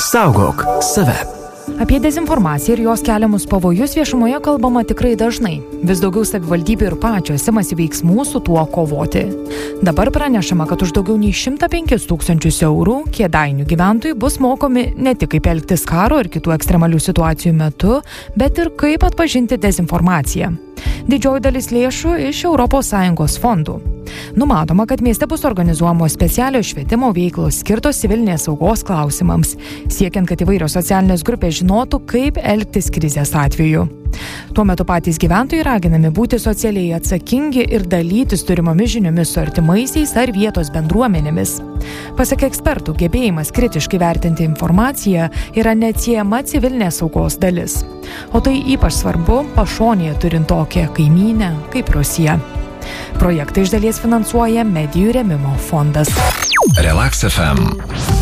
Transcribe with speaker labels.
Speaker 1: Saugok save.
Speaker 2: Apie dezinformaciją ir jos keliamus pavojus viešumoje kalbama tikrai dažnai. Vis daugiau savivaldybių ir pačios imasi veiksmų su tuo kovoti. Dabar pranešama, kad už daugiau nei 105 000 eurų Kėdainių gyventojai bus mokomi ne tik kaip elgtis karo ir kitų ekstremalių situacijų metu, bet ir kaip atpažinti dezinformaciją. Didžioji dalis lėšų iš ES fondų. Numatoma, kad mieste bus organizuojamos specialios švietimo veiklos skirtos civilinės saugos klausimams, siekiant, kad įvairios socialinės grupės žinotų, kaip elgtis krizės atveju. Tuo metu patys gyventojai raginami būti socialiai atsakingi ir dalytis turimomis žiniomis su artimaisiais ar vietos bendruomenėmis. Pasak ekspertų, gebėjimas kritiškai vertinti informaciją yra neatsiejama civilinės saugos dalis. O tai ypač svarbu pašonėje turint tokią kaimynę kaip Rusija. Projektą iš dalies finansuoja Medijų rėmimo fondas.
Speaker 1: Relax FM.